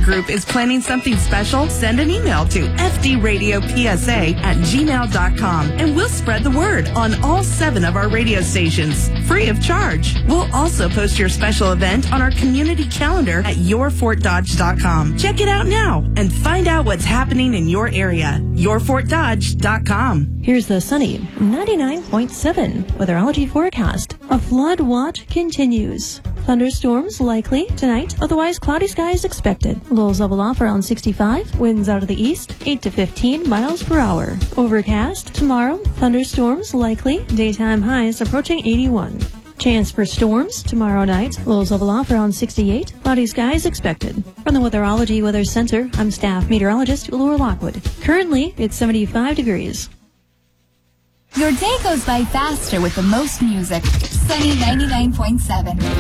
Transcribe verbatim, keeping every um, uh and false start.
Internet Group is planning something special, send an email to f d radio p s a at gmail dot com and we'll spread the word on all seven of our radio stations, free of charge. We'll also post your special event on our community calendar at your fort dodge dot com. Check it out now and find out what's happening in your area. your fort dodge dot com. Here's the sunny ninety-nine point seven weatherology forecast. A flood watch continues. Thunderstorms likely tonight, otherwise cloudy skies expected. Lows level off around sixty-five, winds out of the east, eight to fifteen miles per hour. Overcast tomorrow, thunderstorms likely, daytime highs approaching eighty-one. Chance for storms tomorrow night, lows level off around sixty-eight, cloudy skies expected. From the Weatherology Weather Center, I'm staff meteorologist Laura Lockwood. Currently, it's seventy-five degrees. Your day goes by faster with the most music. Sunny ninety-nine point seven.